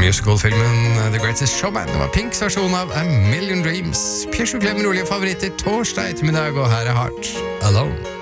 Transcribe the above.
musical-filmen The Greatest Showman. Det var Pinks versjon av A Million Dreams. Pjørs og Klemmer Olje favoritter torsdag ettermiddag, og her er Heart Alone.